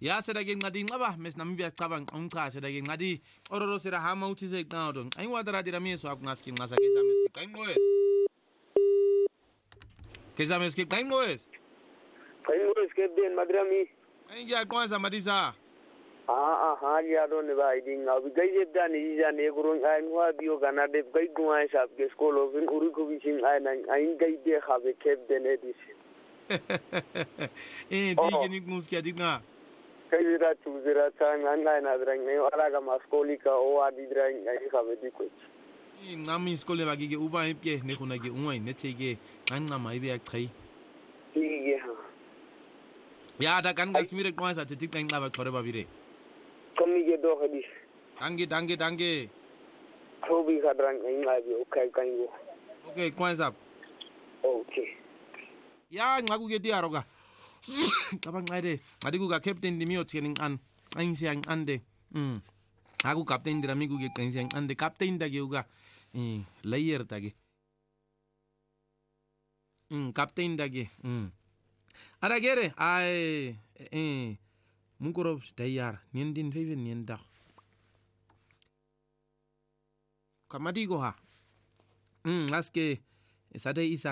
Ya seda ke ngadi ngaba mes namibia cabang umchashe da ke ngadi ororo sera hama utise ngado ai wadara dira miso akungaski ngasa ke sameski kaingoes ke sameski kaingoes ke ben madrami ai ya kwanza madisa ya don ne ba idin abi gaje da ni ja ne gurun ai nuwa biyo gana de gai guwa sha ke skolo vin uri ko bishin ai nan ai gai de habe ke den edis digi ni nguski adinga kai zira tu zira ta nan na drang ne ala ga maskoli ka o adi drang ai habe diko ngami iskole bagige uba ipke ne khona ke unwa inetheke ngancama ibe yachai ya da kan gasmire kwanza tetik ngaba khore babire komi ge do hadi danke khobi khadrang ngabi okay kango okay kwanza okay ya ngaku ke diaroga kabang ngade ngadiku ka captain dimio training an ainsi ang ande aku captain diramiku ke ainsi ang ande captain dage uga layer dage captain dage ada gere ai mukoro dayar niendin feven nienda kamadi go ha aske sadai isa